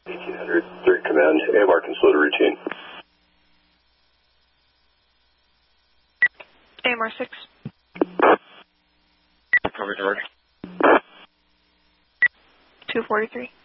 1800, third command, AMR consider routine. AMR 6. Cover George. 243.